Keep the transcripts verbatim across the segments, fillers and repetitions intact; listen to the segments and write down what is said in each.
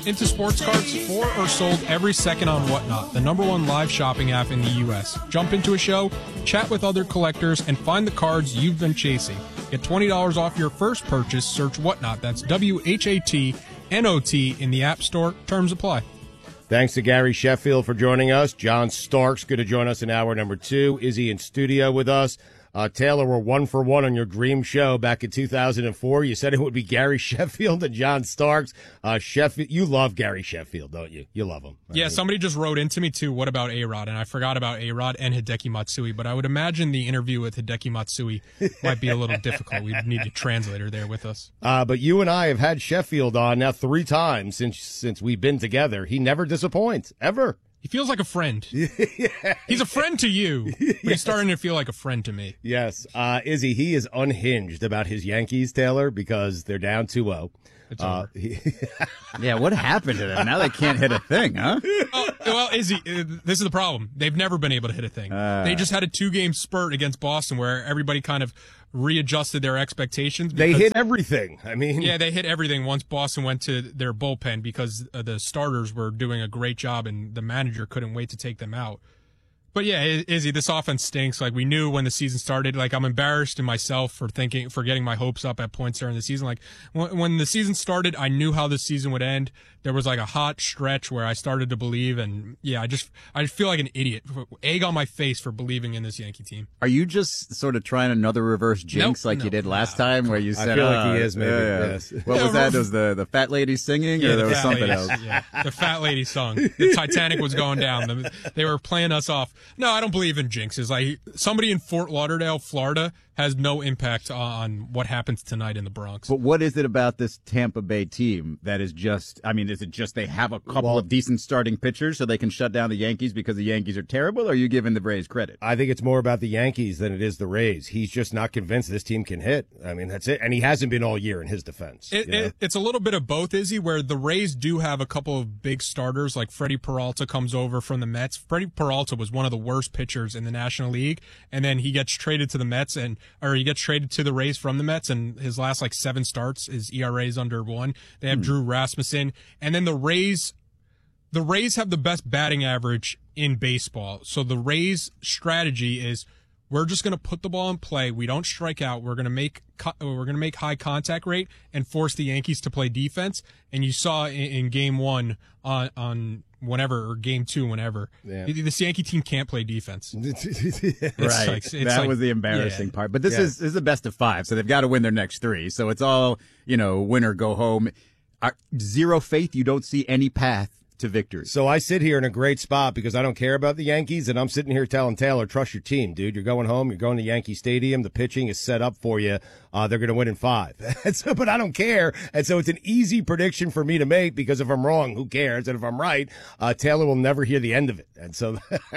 into sports cards for or sold every second on Whatnot, the number one live shopping app in the U S. Jump into a show, chat with other collectors, and find the cards you've been chasing. Get twenty dollars off your first purchase. Search Whatnot. That's W H A T N O T in the App Store. Terms apply. Thanks to Gary Sheffield for joining us. John Starks going to join us in hour number two. Izzy in studio with us. Uh, Taylor, we're one for one on your dream show back in two thousand four. You said it would be Gary Sheffield and John Starks. Uh, Sheffield, you love Gary Sheffield, don't you? You love him. Yeah, somebody just wrote into me, too, what about A-Rod? And I forgot about A-Rod and Hideki Matsui, but I would imagine the interview with Hideki Matsui might be a little difficult. We'd need a translator there with us. Uh, but you and I have had Sheffield on now three times since since we've been together. He never disappoints, ever. He feels like a friend. Yeah. He's a friend to you, but yes. He's starting to feel like a friend to me. Yes. Uh, Izzy, he is unhinged about his Yankees, Taylor, because they're down two oh. It's uh, over. He, yeah, what happened to them? Now they can't hit a thing, huh? Oh, well, Izzy, uh, this is the problem. They've never been able to hit a thing. Uh, they just had a two-game spurt against Boston where everybody kind of readjusted their expectations. They hit everything. I mean, yeah, they hit everything once Boston went to their bullpen because uh, the starters were doing a great job and the manager couldn't wait to take them out. But yeah, Izzy, this offense stinks. Like, we knew when the season started. Like, I'm embarrassed in myself for thinking, for getting my hopes up at points during the season. Like, when, when the season started, I knew how the season would end. There was like a hot stretch where I started to believe, and yeah, I just, I feel like an idiot. Egg on my face for believing in this Yankee team. Are you just sort of trying another reverse jinx nope, like no, you did last no, time, where you said, I feel uh, like he is, maybe. Yeah, yeah. Yes. What yeah, was that? Was the the fat lady singing, yeah, or there the was something ladies, else? Yeah, the fat lady song. The Titanic was going down. The, they were playing us off. No, I don't believe in jinxes. Like, somebody in Fort Lauderdale, Florida, has no impact on what happens tonight in the Bronx. But what is it about this Tampa Bay team that is just, I mean, is it just they have a couple well, of decent starting pitchers so they can shut down the Yankees because the Yankees are terrible, or are you giving the Rays credit? I think it's more about the Yankees than it is the Rays. He's just not convinced this team can hit. I mean, that's it. And he hasn't been all year in his defense. It, it, it's a little bit of both, Izzy, where the Rays do have a couple of big starters, like Freddie Peralta comes over from the Mets. Freddie Peralta was one of the worst pitchers in the National League, and then he gets traded to the Mets, and or he gets traded to the Rays from the Mets, and his last like seven starts, his E R A is under one. They have hmm. Drew Rasmussen, and then the Rays, the Rays have the best batting average in baseball. So the Rays' strategy is, we're just going to put the ball in play. We don't strike out. We're going to make we're going to make high contact rate and force the Yankees to play defense. And you saw in, in game one on on whenever or game two whenever yeah. this Yankee team can't play defense. Right, like, that like, was the embarrassing yeah. part. But this yeah. is this is the best of five, so they've got to win their next three. So it's all, you know, win or go home. Are, zero faith. You don't see any path to victory. So I sit here in a great spot because I don't care about the Yankees, and I'm sitting here telling Taylor, trust your team, dude. You're going home. You're going to Yankee Stadium. The pitching is set up for you. Uh, they're going to win in five. so, but I don't care. And so it's an easy prediction for me to make because if I'm wrong, who cares? And if I'm right, uh, Taylor will never hear the end of it. And so,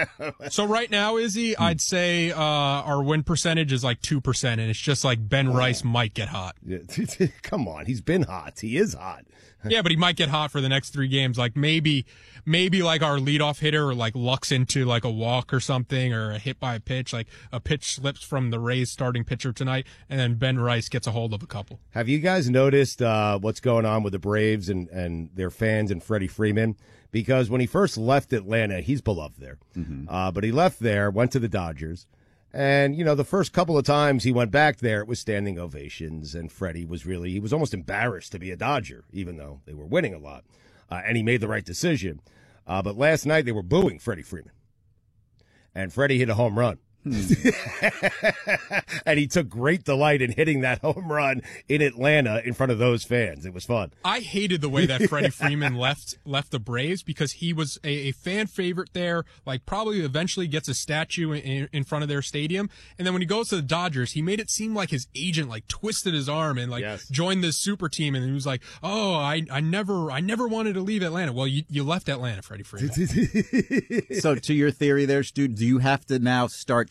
so right now, Izzy, hmm. I'd say uh, our win percentage is like two percent, and it's just like Ben oh. Rice might get hot. Come on. He's been hot. He is hot. Yeah, but he might get hot for the next three games. Like maybe, maybe like our leadoff hitter or like lucks into like a walk or something, or a hit by a pitch. Like a pitch slips from the Rays starting pitcher tonight, and then Ben Rice gets a hold of a couple. Have you guys noticed uh, what's going on with the Braves and, and their fans and Freddie Freeman? Because when he first left Atlanta, he's beloved there. Mm-hmm. Uh, but he left there, went to the Dodgers. And, you know, the first couple of times he went back there, it was standing ovations, and Freddie was really, he was almost embarrassed to be a Dodger, even though they were winning a lot. Uh, and he made the right decision. Uh, but last night they were booing Freddie Freeman. And Freddie hit a home run. And he took great delight in hitting that home run in Atlanta in front of those fans. It was fun. I hated the way that Freddie Freeman left left the Braves because he was a, a fan favorite there, like probably eventually gets a statue in, in front of their stadium. And then when he goes to the Dodgers, he made it seem like his agent like twisted his arm and like yes. joined this super team. And he was like, oh, I, I never I never wanted to leave Atlanta. Well, you, you left Atlanta, Freddie Freeman. So to your theory there, Stu, do you have to now start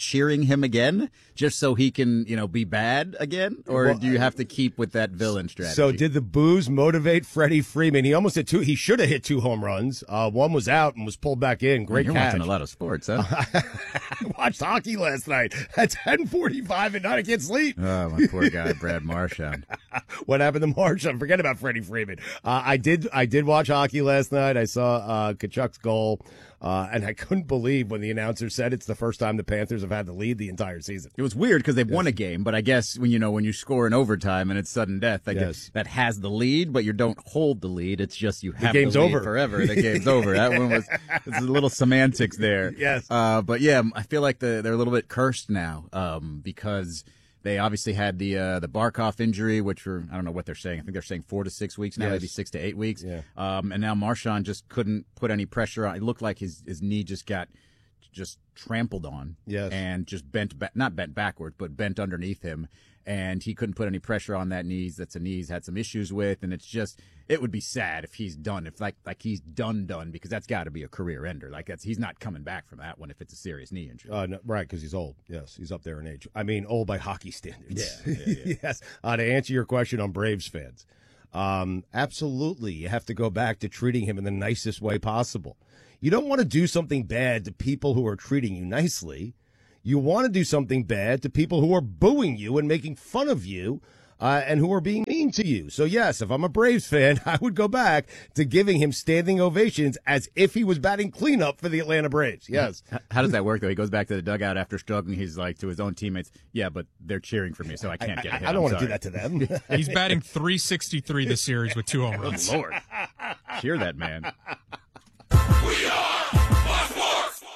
cheering him again just so he can, you know, be bad again? Or well, do you have to keep with that villain strategy? So did the boos motivate Freddie Freeman? He almost hit two. He should have hit two home runs. Uh, one was out and was pulled back in. Great You're catch. watching a lot of sports, huh? I watched hockey last night at ten forty-five at night. I can't sleep. Oh, my poor guy, Brad Marchand. What happened to Marchand? Forget about Freddie Freeman. Uh, I did I did watch hockey last night. I saw uh, Tkachuk's goal, uh, and I couldn't believe when the announcer said it's the first time the Panthers have had the lead the entire season. It was weird because they've yes. won a game, but I guess when you know when you score in overtime and it's sudden death, I yes. guess that has the lead, but you don't hold the lead. It's just you have the, game's the lead over. forever. The game's over. That one was there's a little semantics there. Yes, uh, but yeah, I feel like the, they're a little bit cursed now um, because. They obviously had the uh, the Barkov injury, which were, I don't know what they're saying. I think they're saying four to six weeks now, yes. maybe six to eight weeks. Yeah. Um, and now Marchand just couldn't put any pressure on. It looked like his, his knee just got just trampled on. Yes. And just bent, ba- not bent backwards, but bent underneath him. And he couldn't put any pressure on that knees. That's a knee he's had some issues with. And it's just, it would be sad if he's done, if like like he's done done, because that's got to be a career ender. Like that's he's not coming back from that one if it's a serious knee injury. Uh, no, right, because he's old. Yes, he's up there in age. I mean, old by hockey standards. Yeah. yeah, yeah. Yes. Uh, to answer your question on Braves fans, um, absolutely, you have to go back to treating him in the nicest way possible. You don't want to do something bad to people who are treating you nicely. You want to do something bad to people who are booing you and making fun of you uh, and who are being mean to you. So, yes, if I'm a Braves fan, I would go back to giving him standing ovations as if he was batting cleanup for the Atlanta Braves. Yes. How does that work, though? He goes back to the dugout after struggling. He's like to his own teammates, yeah, but they're cheering for me, so I can't I, get I, a hit. I don't I'm want to sorry. do that to them. He's batting three sixty-three this series with two home runs. Good Lord. Cheer that man. We are Fox Sports.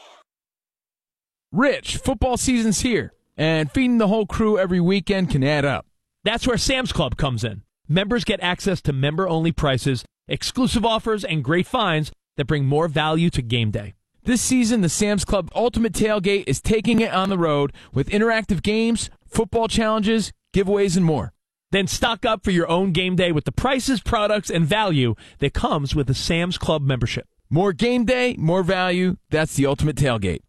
Rich, football season's here, and feeding the whole crew every weekend can add up. That's where Sam's Club comes in. Members get access to member-only prices, exclusive offers, and great finds that bring more value to game day. This season, the Sam's Club Ultimate Tailgate is taking it on the road with interactive games, football challenges, giveaways, and more. Then stock up for your own game day with the prices, products, and value that comes with a Sam's Club membership. More game day, more value. That's the Ultimate Tailgate.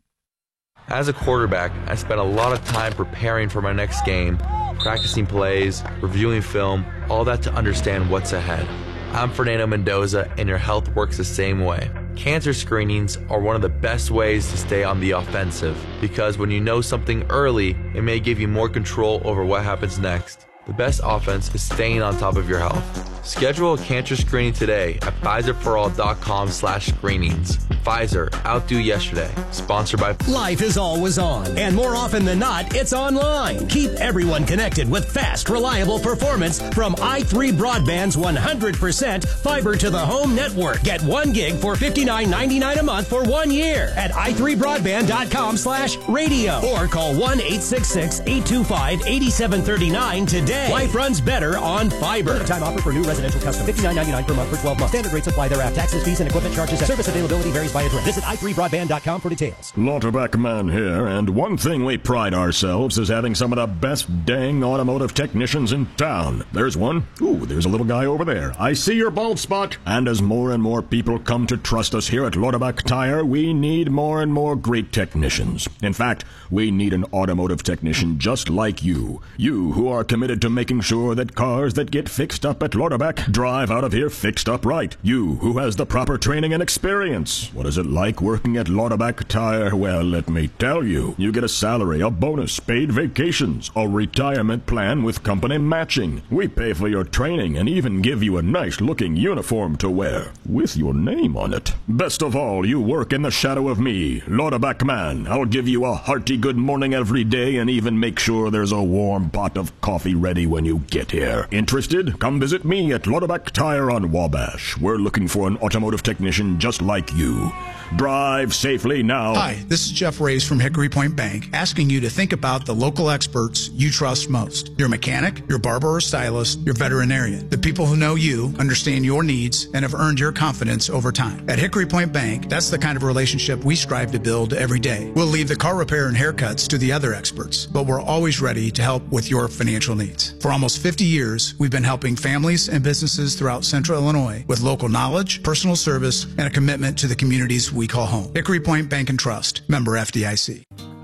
As a quarterback, I spent a lot of time preparing for my next game, practicing plays, reviewing film, all that to understand what's ahead. I'm Fernando Mendoza, and your health works the same way. Cancer screenings are one of the best ways to stay on the offensive, because when you know something early, it may give you more control over what happens next. The best offense is staying on top of your health. Schedule a cancer screening today at Pfizer For All dot com slash screenings. Pfizer, outdo yesterday. Sponsored by... Life is always on, and more often than not, it's online. Keep everyone connected with fast, reliable performance from i three Broadband's one hundred percent fiber to the home network. Get one gig for fifty-nine ninety-nine a month for one year at i three broadband dot com slash radio or call one eight six six, eight two five, eight seven three nine today. Life runs better on fiber. Time offer for new residential customers. fifty-nine ninety-nine per month for twelve months. Standard rates apply thereafter. Taxes, fees, and equipment charges. Service availability varies by address. Visit i three broadband dot com for details. Lauterbach Man here, and one thing we pride ourselves is having some of the best dang automotive technicians in town. There's one. Ooh, there's a little guy over there. I see your bald spot. And as more and more people come to trust us here at Lauterbach Tire, we need more and more great technicians. In fact, we need an automotive technician just like you. You who are committed to making sure that cars that get fixed up at Lauterbach drive out of here fixed up right. You who has the proper training and experience. What is it like working at Lauterbach Tire? Well, let me tell you. You get a salary, a bonus, paid vacations, a retirement plan with company matching. We pay for your training and even give you a nice-looking uniform to wear with your name on it. Best of all, you work in the shadow of me, Lauterbach Man. I'll give you a hearty good morning every day and even make sure there's a warm pot of coffee ready when you get here. Interested? Come visit me at Lauterbach Tire on Wabash. We're looking for an automotive technician just like you. Drive safely now. Hi, this is Jeff Reyes from Hickory Point Bank, asking you to think about the local experts you trust most. Your mechanic, your barber or stylist, your veterinarian. The people who know you, understand your needs, and have earned your confidence over time. At Hickory Point Bank, that's the kind of relationship we strive to build every day. We'll leave the car repair and haircuts to the other experts, but we're always ready to help with your financial needs. For almost fifty years, we've been helping families and businesses throughout Central Illinois with local knowledge, personal service, and a commitment to the communities we call home. Hickory Point Bank and Trust, member F D I C.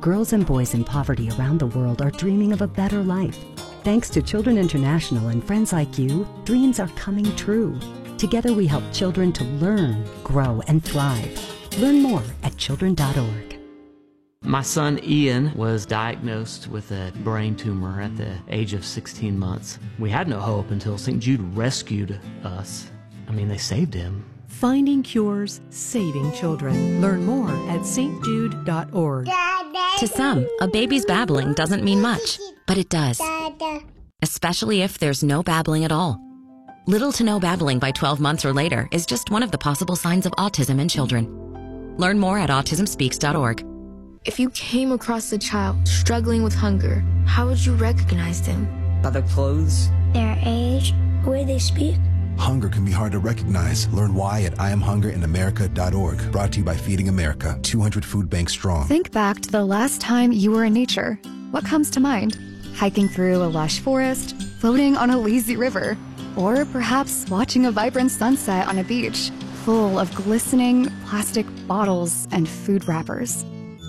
girls and boys in poverty around the world are dreaming of a better life. Thanks to Children International and friends like you, dreams are coming true. Together we help children to learn, grow, and thrive. Learn more at children dot org. My son Ian was diagnosed with a brain tumor at the age of sixteen months. We had no hope until Saint Jude rescued us. I mean, they saved him. Finding cures, saving children. Learn more at s t jude dot org. To some, a baby's babbling doesn't mean much, but it does. Especially if there's no babbling at all. Little to no babbling by twelve months or later is just one of the possible signs of autism in children. Learn more at autism speaks dot org. If you came across a child struggling with hunger, how would you recognize them? By their clothes, their age, the way they speak. Hunger can be hard to recognize. Learn why at I am hunger in america dot org. Brought to you by Feeding America, two hundred food banks strong. Think back to the last time you were in nature. What comes to mind? Hiking through a lush forest, floating on a lazy river, or perhaps watching a vibrant sunset on a beach full of glistening plastic bottles and food wrappers.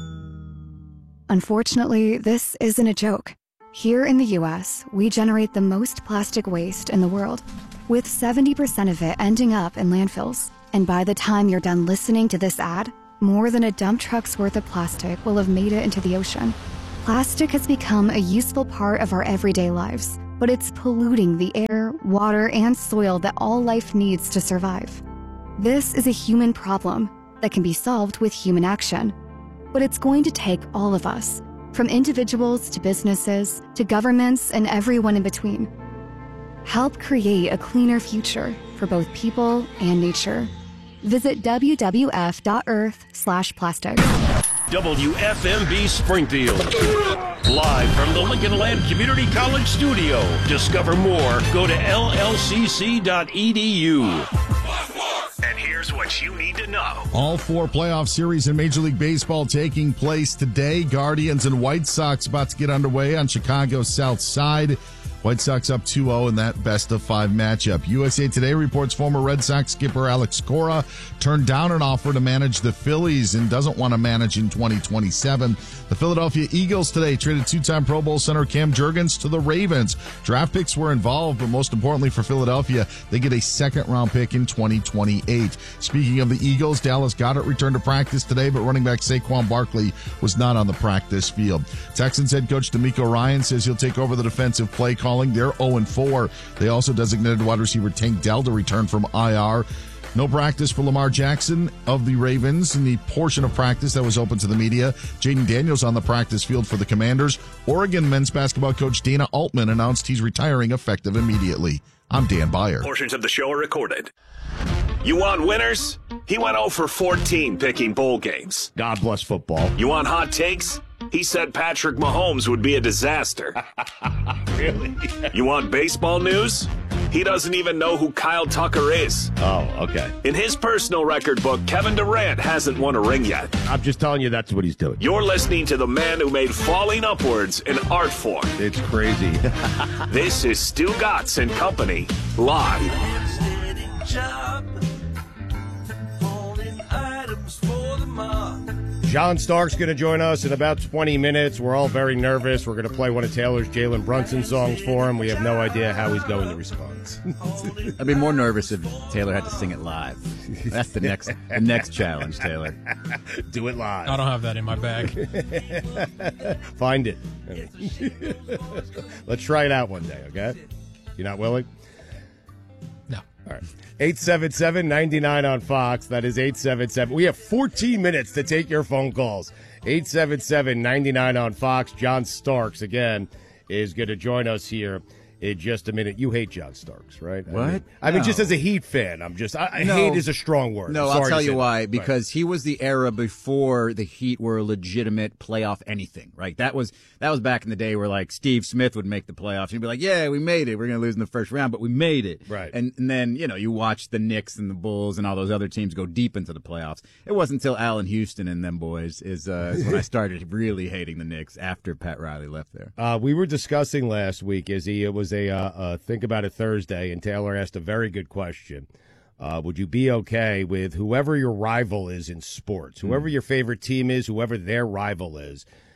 Unfortunately, this isn't a joke. Here in the U S, we generate the most plastic waste in the world, with seventy percent of it ending up in landfills. And by the time you're done listening to this ad, more than a dump truck's worth of plastic will have made it into the ocean. Plastic has become a useful part of our everyday lives, but it's polluting the air, water, and soil that all life needs to survive. This is a human problem that can be solved with human action. But it's going to take all of us, from individuals to businesses to governments and everyone in between. Help create a cleaner future for both people and nature. Visit w w f dot earth slash plastic. W F M B Springfield. Live from the Lincoln Land Community College studio. Discover more. Go to L L C C dot E D U. And here's what you need to know. All four playoff series in Major League Baseball taking place today. Guardians and White Sox about to get underway on Chicago's South Side. White Sox up two oh in that best-of-five matchup. U S A Today reports former Red Sox skipper Alex Cora turned down an offer to manage the Phillies and doesn't want to manage in twenty twenty-seven. The Philadelphia Eagles today traded two-time Pro Bowl center Cam Jurgens to the Ravens. Draft picks were involved, but most importantly for Philadelphia, they get a second-round pick in twenty twenty-eight. Speaking of the Eagles, Dallas Goedert returned to practice today, but running back Saquon Barkley was not on the practice field. Texans head coach DeMeco Ryan says he'll take over the defensive play calling. They're oh and four. They also designated wide receiver Tank Dell to return from I R. No practice for Lamar Jackson of the Ravens in the portion of practice that was open to the media. Jaden Daniels on the practice field for the Commanders. Oregon men's basketball coach Dana Altman announced he's retiring effective immediately. I'm Dan Byer. Portions of the show are recorded. You want winners? He went oh for fourteen picking bowl games. God bless football. You want hot takes? He said Patrick Mahomes would be a disaster. Really? You want baseball news? He doesn't even know who Kyle Tucker is. Oh, okay. In his personal record book, Kevin Durant hasn't won a ring yet. I'm just telling you that's what he's doing. You're listening to the man who made falling upwards an art form. It's crazy. This is Stu Gatz and Company, live. John Stark's going to join us in about twenty minutes. We're all very nervous. We're going to play one of Taylor's Jalen Brunson songs for him. We have no idea how he's going to respond. I'd be more nervous if Taylor had to sing it live. That's the next the next challenge, Taylor. Do it live. I don't have that in my bag. Find it. Let's try it out one day, okay? You're not willing? No. All right. eight seven seven, nine nine on Fox. That is eight seven seven. We have fourteen minutes to take your phone calls. eight seven seven, nine nine on Fox. John Starks, again, is going to join us here in just a minute. You hate John Starks, right? What? I mean, I mean No. just as a Heat fan, I'm just, I, I No. hate is a strong word. No, I'm I'll sorry tell to you say why. that. Because he was the era before the Heat were a legitimate playoff anything, right? That was that was back in the day where, like, Steve Smith would make the playoffs. He'd be like, yeah, we made it. We're going to lose in the first round, but we made it. Right. And, and then, you know, you watch the Knicks and the Bulls and all those other teams go deep into the playoffs. It wasn't until Allen Houston and them boys is, uh, is when I started really hating the Knicks after Pat Riley left there. Uh, we were discussing last week, Izzy, it was a uh, uh, Think About It Thursday, and Taylor asked a very good question. Uh, would you be okay with whoever your rival is in sports, whoever your favorite team is, whoever their rival is,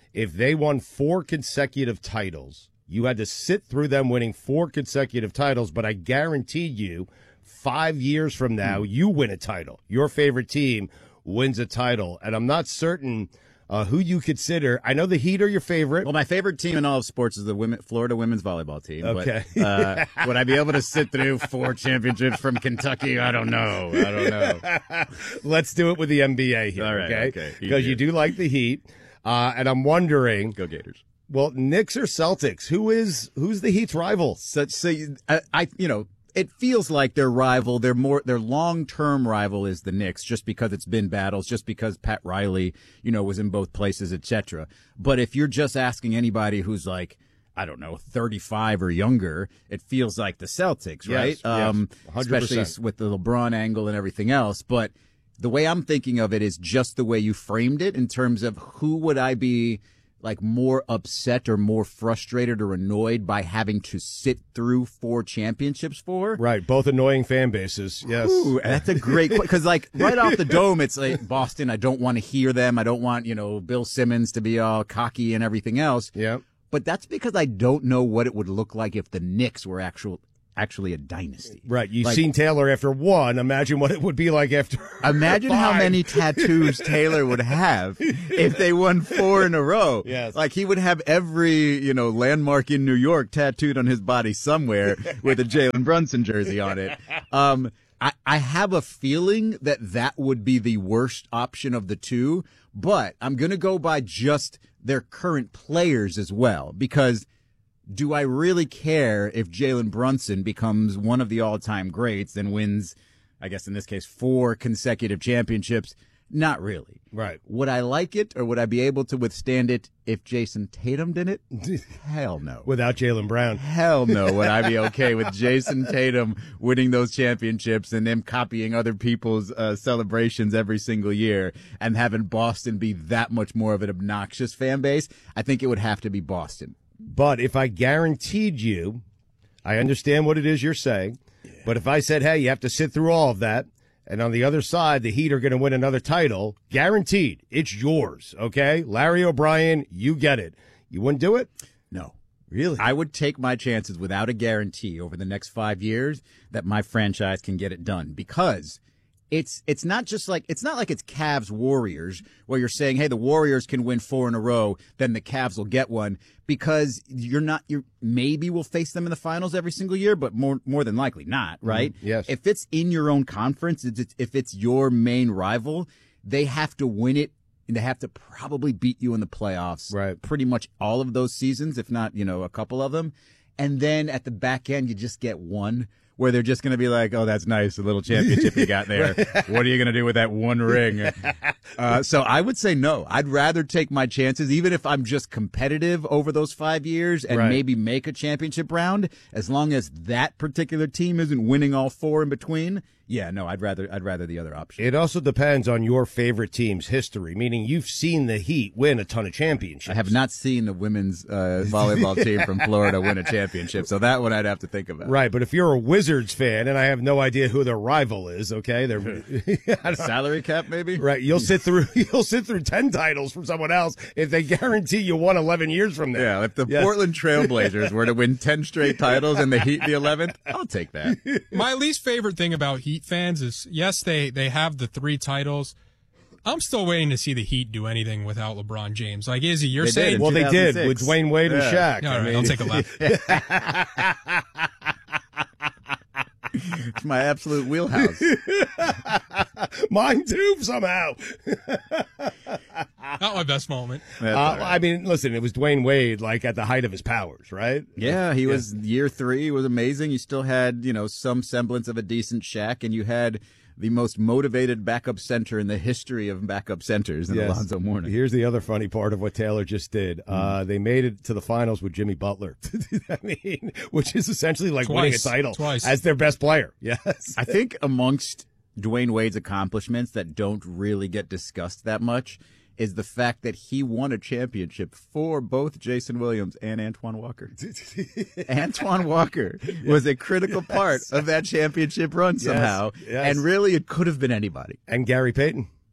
if they won four consecutive titles, you had to sit through them winning four consecutive titles, but I guaranteed you five years from now, you win a title. Your favorite team wins a title. And I'm not certain uh, who you consider. I know the Heat are your favorite. Well, my favorite team in all of sports is the women, Florida women's volleyball team. Okay. But, uh, would I be able to sit through four championships from Kentucky? I don't know. I don't know. Let's do it with the N B A here, all right, okay? okay. Because you do like the Heat. Uh, and I'm wondering. Go Gators. Well, Knicks or Celtics? Who is who's the Heat's rival? Such so, so I, I you know it feels like their rival, their more their long term rival is the Knicks, just because it's been battles, just because Pat Riley, you know, was in both places, et cetera. But if you're just asking anybody who's like, I don't know, thirty-five or younger, it feels like the Celtics, right? Yes, um, yes, one hundred percent. Especially with the LeBron angle and everything else. But the way I'm thinking of it is just the way you framed it in terms of who would I be like more upset or more frustrated or annoyed by having to sit through four championships for? Right, both annoying fan bases. Yes, Ooh, that's a great because like right off the dome, it's like Boston. I don't want to hear them. I don't want you know Bill Simmons to be all cocky and everything else. Yeah, but that's because I don't know what it would look like if the Knicks were actual. Actually, a dynasty. Right. You've like, seen Taylor after one. Imagine what it would be like after. Imagine five. how many tattoos Taylor would have if they won four in a row. Yes. Like he would have every, you know, landmark in New York tattooed on his body somewhere with a Jalen Brunson jersey on it. Um, I, I have a feeling that that would be the worst option of the two, but I'm going to go by just their current players as well, because do I really care if Jalen Brunson becomes one of the all-time greats and wins, I guess in this case, four consecutive championships? Not really. Right. Would I like it, or would I be able to withstand it if Jason Tatum did it? Hell no. Without Jaylen Brown. Hell no. Would I be okay with Jason Tatum winning those championships and them copying other people's uh, celebrations every single year and having Boston be that much more of an obnoxious fan base? I think it would have to be Boston. But if I guaranteed you, I understand what it is you're saying, yeah. But if I said, hey, you have to sit through all of that, and on the other side, the Heat are going to win another title, guaranteed, it's yours, okay? Larry O'Brien, you get it. You wouldn't do it? No. Really? I would take my chances without a guarantee over the next five years that my franchise can get it done, because It's it's not just like it's not like it's Cavs Warriors where you're saying, hey, the Warriors can win four in a row, then the Cavs will get one, because you're not you maybe we'll face them in the finals every single year, but more more than likely not, right? Mm-hmm. Yes. If it's in your own conference, it's, if it's your main rival, they have to win it, and they have to probably beat you in the playoffs. Right. Pretty much all of those seasons, if not, you know, a couple of them. And then at the back end, you just get one, where they're just going to be like, oh, that's nice, a little championship you got there. What are you going to do with that one ring? Uh, so I would say no. I'd rather take my chances, even if I'm just competitive over those five years and Right. maybe make a championship round, as long as that particular team isn't winning all four in between. Yeah, no, I'd rather I'd rather the other option. It also depends on your favorite team's history, meaning you've seen the Heat win a ton of championships. I have not seen the women's uh, volleyball team from Florida win a championship, so that one I'd have to think about. Right, but if you're a Wizards fan, and I have no idea who their rival is, okay, they're salary cap maybe. Right, you'll sit through you'll sit through ten titles from someone else if they guarantee you won eleven years from now. Yeah, if the Yes. Portland Trailblazers were to win ten straight titles and the Heat the eleventh, I'll take that. My least favorite thing about Heat fans is, yes, they, they have the three titles. I'm still waiting to see the Heat do anything without LeBron James. Like, Izzy, you're They saying... did. Well, they did with Dwayne Wade and Shaq. All I right, mean- I'll take a left. It's my absolute wheelhouse. Mine too, somehow. Not my best moment. Uh, I mean, listen, it was Dwayne Wade, like, at the height of his powers, right? Yeah, he was year three. It was amazing. You still had, you know, some semblance of a decent Shaq, and you had the most motivated backup center in the history of backup centers in Yes. Alonzo Mourning. Here's the other funny part of what Taylor just did. Mm. Uh, they made it to the finals with Jimmy Butler. I mean, which is essentially like Twice. winning a title Twice. as their best player. Yes. I think amongst Dwayne Wade's accomplishments that don't really get discussed that much is the fact that he won a championship for both Jason Williams and Antoine Walker. Antoine Walker was a critical part Yes. of that championship run somehow, Yes. and really it could have been anybody. And Gary Payton.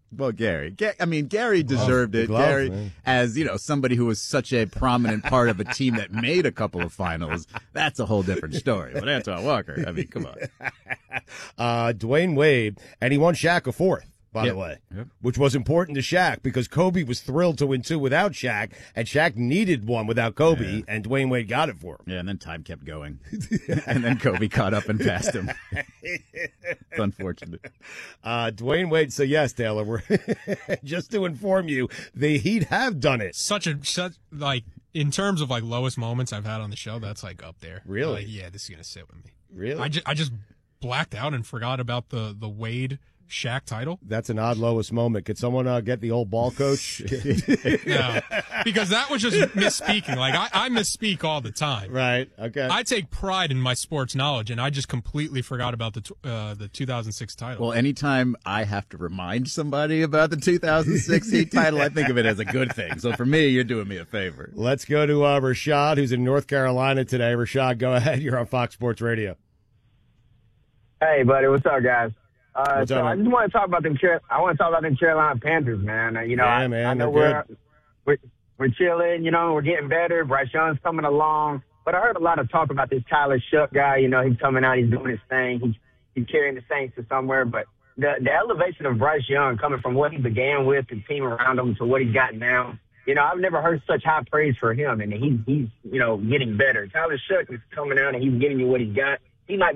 Well, Gary, Ga- I mean, Gary deserved oh, it. gloves, Gary, man. as, you know, somebody who was such a prominent part of a team that made a couple of finals, that's a whole different story. But Antoine Walker, I mean, come on. Uh, Dwayne Wade, and he won Shaq a fourth, by Yep. the way, Yep. which was important to Shaq because Kobe was thrilled to win two without Shaq, and Shaq needed one without Kobe, Yeah. and Dwayne Wade got it for him. Yeah, and then time kept going. And then Kobe caught up and passed him. It's unfortunate. Uh, Dwayne Wade, so yes, Taylor, we're just to inform you, the Heat have done it. Such a such like in terms of like lowest moments I've had on the show, that's like up there. Really? Like, yeah, this is gonna sit with me. Really? I just I just blacked out and forgot about the the Wade Shaq title. That's an odd lowest moment. Could someone uh, get the old ball coach? No, because that was just misspeaking. Like I, I misspeak all the time. Right. Okay. I take pride in my sports knowledge, and I just completely forgot about the tw- uh, the two thousand six title. Well, anytime I have to remind somebody about the two thousand six Heat title, I think of it as a good thing. So for me, you're doing me a favor. Let's go to uh, Rashad, who's in North Carolina today. Rashad, go ahead. You're on Fox Sports Radio. Hey, buddy, what's up, guys? Uh, What's so up, I man? just want to talk about them. Car- I want to talk about them Carolina Panthers, man. Uh, you know, Yeah, I, man, I know they're we're, we're we're chilling. You know, we're getting better. Bryce Young's coming along, but I heard a lot of talk about this Tyler Shuck guy. You know, he's coming out, he's doing his thing, he's he's carrying the Saints to somewhere. But the the elevation of Bryce Young coming from what he began with, the team around him, to what he's got now. You know, I've never heard such high praise for him, and he's he's you know getting better. Tyler Shuck is coming out and he's giving you what he's got. He might